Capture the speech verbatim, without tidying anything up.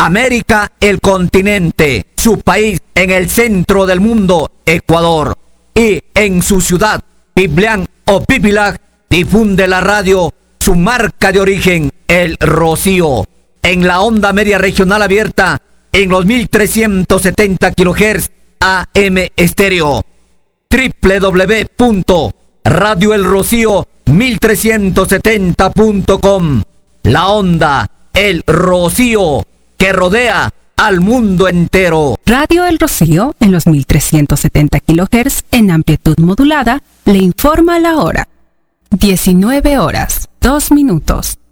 América, el continente, su país en el centro del mundo, Ecuador, y en su ciudad, Piblián o Pipilac, difunde la radio su marca de origen, el Rocío, en la onda media regional abierta, en los mil trescientos setenta kilohertz A M estéreo. doble u doble u doble u punto radio el rocío mil trescientos setenta punto com. La onda, el Rocío, que rodea al mundo entero. Radio El Rocío, en los mil trescientos setenta kilohertz en amplitud modulada, le informa la hora. diecinueve horas, dos minutos.